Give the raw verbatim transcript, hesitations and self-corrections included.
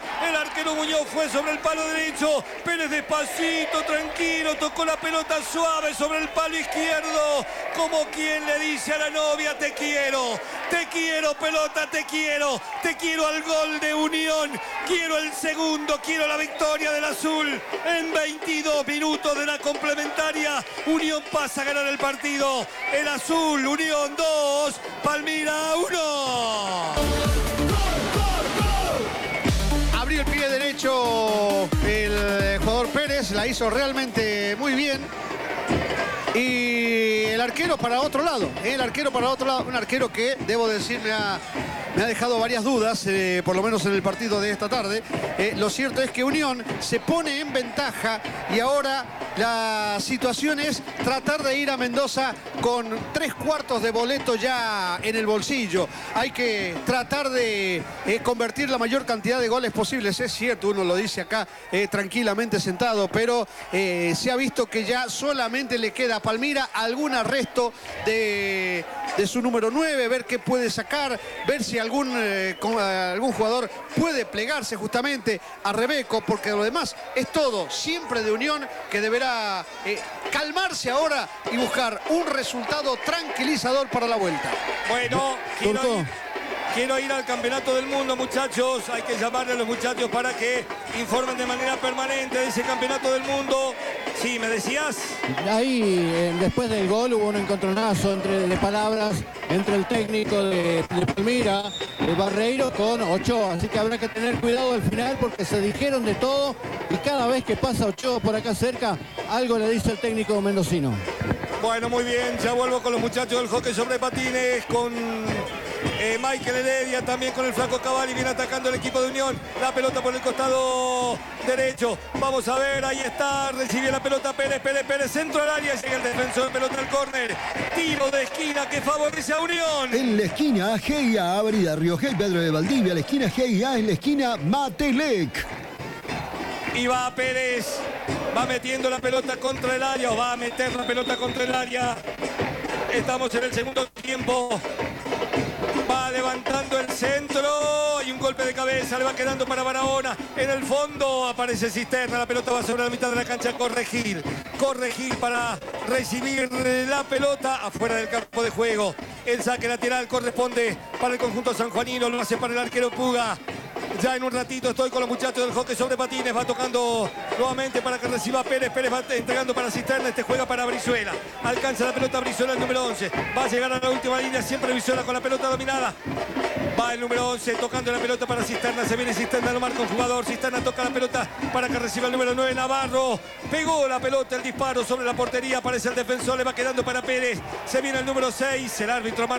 El arquero Muñoz fue sobre el palo derecho. Pérez despacito, tranquilo, tocó la pelota suave sobre el palo izquierdo. Como quien le dice a la novia, te quiero. Te quiero, pelota, te quiero. Te quiero al gol de Unión. Quiero el segundo, quiero la victoria del azul. En veintidós minutos de la complementaria, Unión pasa a ganar el partido. El azul, Unión dos, Palmira uno. Abrió el pie derecho el jugador Pérez, la hizo realmente muy bien. Y el arquero para otro lado, el arquero para otro lado, un arquero que, debo decir, me ha, me ha dejado varias dudas, eh, por lo menos en el partido de esta tarde. Eh, lo cierto es que Unión se pone en ventaja y ahora la situación es tratar de ir a Mendoza con tres cuartos de boleto ya en el bolsillo. Hay que tratar de eh, convertir la mayor cantidad de goles posibles. Es cierto, uno lo dice acá eh, tranquilamente sentado, pero eh, se ha visto que ya solamente le queda a Palmira algún arresto de, de su número nueve, ver qué puede sacar, ver si algún, eh, con, eh, algún jugador puede plegarse justamente a Rebeco, porque lo demás es todo siempre de Unión, que deberá eh, calmarse ahora y buscar un resultado tranquilizador para la vuelta. Bueno, quiero ir, quiero ir al Campeonato del Mundo, muchachos. Hay que llamarle a los muchachos para que informen de manera permanente de ese Campeonato del Mundo. Sí, ¿me decías? Ahí, eh, después del gol, hubo un encontronazo entre, de palabras entre el técnico de, de Palmira, el Barreiro, con Ochoa. Así que habrá que tener cuidado al final porque se dijeron de todo y cada vez que pasa Ochoa por acá cerca, algo le dice el técnico mendocino. Bueno, muy bien, ya vuelvo con los muchachos del hockey sobre patines, con eh, Michael Heredia, también con el flaco Cavalli, viene atacando el equipo de Unión, la pelota por el costado derecho, vamos a ver, ahí está, recibe la pelota Pérez, Pérez, Pérez, centro al área, llega el defensor, pelota al córner, tiro de esquina que favorece a Unión. En la esquina G I A, Avenida Río G, Pedro de Valdivia, la esquina G I A, en la esquina Matelec. Y va Pérez, va metiendo la pelota contra el área, o va a meter la pelota contra el área. Estamos en el segundo tiempo. Va levantando el centro y un golpe de cabeza, le va quedando para Barahona. En el fondo aparece Cisterna, la pelota va sobre la mitad de la cancha. Corre Gil, corre Gil para recibir la pelota afuera del campo de juego. El saque lateral corresponde para el conjunto sanjuanino, lo hace para el arquero Puga. Ya en un ratito estoy con los muchachos del hockey sobre patines. Va tocando nuevamente para que reciba Pérez. Pérez va entregando para Cisterna. Este juega para Brizuela. Alcanza la pelota Brizuela, el número once. Va a llegar a la última línea. Siempre Brizuela con la pelota dominada. Va el número once tocando la pelota para Cisterna. Se viene Cisterna, lo marca un jugador. Cisterna toca la pelota para que reciba el número nueve, Navarro. Pegó la pelota, el disparo sobre la portería. Aparece el defensor, le va quedando para Pérez. Se viene el número seis. El árbitro marca.